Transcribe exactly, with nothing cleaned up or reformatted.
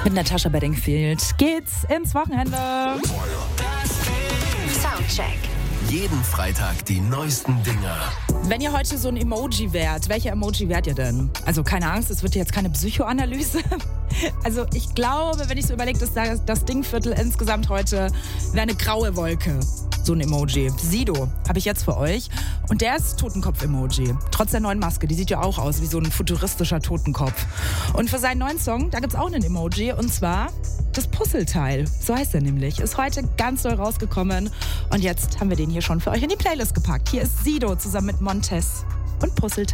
Mit Natasha Bedingfield geht's ins Wochenende. Soundcheck. Jeden Freitag die neuesten Dinger. Wenn ihr heute so ein Emoji wärt, welcher Emoji wärt ihr denn? Also keine Angst, es wird jetzt keine Psychoanalyse. Also ich glaube, wenn ich so überlege, dass das Dingviertel insgesamt heute wäre eine graue Wolke. So ein Emoji. Sido habe ich jetzt für euch. Und der ist Totenkopf-Emoji. Trotz der neuen Maske. Die sieht ja auch aus wie so ein futuristischer Totenkopf. Und für seinen neuen Song, da gibt's auch einen Emoji. Und zwar das Puzzleteil. So heißt er nämlich. Ist heute ganz neu rausgekommen. Und jetzt haben wir den hier schon für euch in die Playlist gepackt. Hier ist Sido zusammen mit Montez und Puzzleteil.